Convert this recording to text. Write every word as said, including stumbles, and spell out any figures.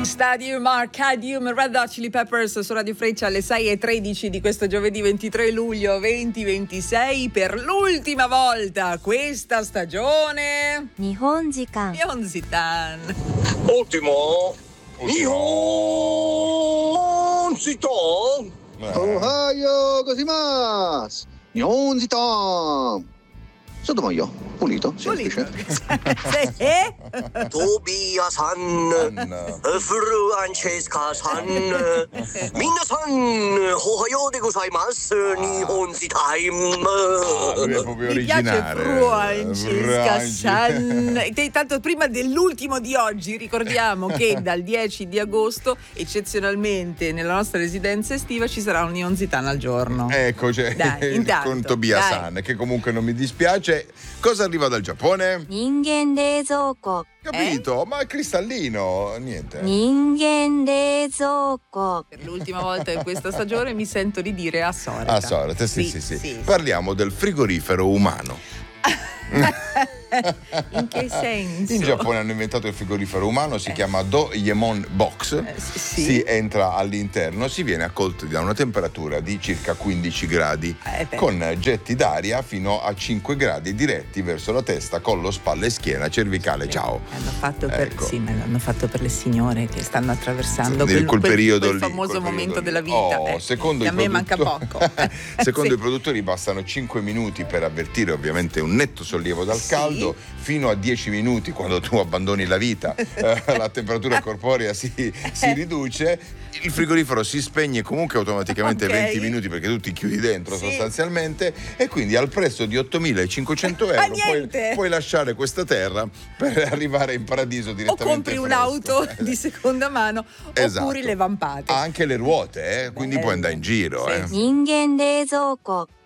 Stadium Arcadium Red Hot Chili Peppers su Radio Freccia alle sei e tredici di questo giovedì ventitré luglio duemilaventisei. Per l'ultima volta questa stagione Nihon Jikan Nihon Zitan. Ottimo. Nihon Zitan. Ohio gozaimasu. Nihon Zitan. Sottomaio, pulito, semplice. Sì. Tobia-san, Fru Francesca-san, Minna-san, Ohio de gozaimasu, Nihon Zitan. Lui è proprio Mi piace originale. Francesca-san. E tanto prima dell'ultimo di oggi ricordiamo che dal dieci di agosto eccezionalmente nella nostra residenza estiva ci sarà un Nihon Zitan al giorno. Ecco, cioè, Dai, intanto, con Tobia-san, dai. che comunque non mi dispiace. Cosa arriva dal Giappone? Ningen Reizouko Capito? Ma è cristallino, niente. Ningen Reizouko Per l'ultima volta in questa stagione mi sento di dire a Soreta. Ah, Sorete, sì, sì, sì, sì. Parliamo del frigorifero umano. In che senso? In Giappone hanno inventato il frigorifero umano, si Eh. chiama Doyemon Box. Eh, sì. Si entra all'interno, si viene accolti da una temperatura di circa quindici gradi, Eh, beh. con getti d'aria fino a cinque gradi diretti verso la testa, collo, spalle, schiena, cervicale. Ciao. L'hanno fatto per, Ecco. sì, ma l'hanno fatto per le signore che stanno attraversando Nel- quel, quel quel- periodo quel lì, famoso quel momento periodo della lì. vita. Oh, eh, secondo che i a me manca produttori- poco. Secondo Sì. i produttori bastano cinque minuti per avvertire ovviamente un netto sollievo dal Sì. caldo, fino a dieci minuti quando tu abbandoni la vita, eh, la temperatura corporea si, si riduce, il frigorifero si spegne comunque automaticamente Ok. venti minuti perché tu ti chiudi dentro Sì. sostanzialmente, e quindi al prezzo di ottomilacinquecento Ah, euro puoi, niente! puoi lasciare questa terra per arrivare in paradiso O direttamente compri fresco. un'auto di seconda mano Esatto. oppure le vampate. Ha anche le ruote, eh, quindi Bello. puoi andare in giro. Sì, eh. sì. Ningen Reizouko